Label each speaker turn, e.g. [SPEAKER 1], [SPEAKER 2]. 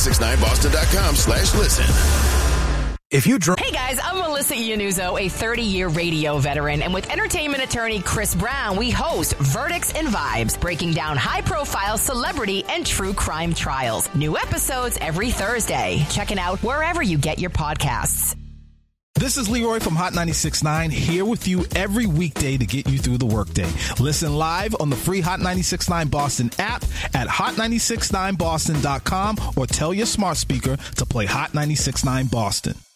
[SPEAKER 1] hot969boston.com/listen.
[SPEAKER 2] If you
[SPEAKER 3] Hey guys, I'm Melissa Iannuzzo, a 30-year radio veteran, and with entertainment attorney Chris Brown, we host Verdicts and Vibes, breaking down high-profile celebrity and true crime trials. New episodes every Thursday. Check it out wherever you get your podcasts.
[SPEAKER 2] This is Leroy from Hot 96.9, here with you every weekday to get you through the workday. Listen live on the free Hot 96.9 Boston app at hot969boston.com or tell your smart speaker to play Hot 96.9 Boston.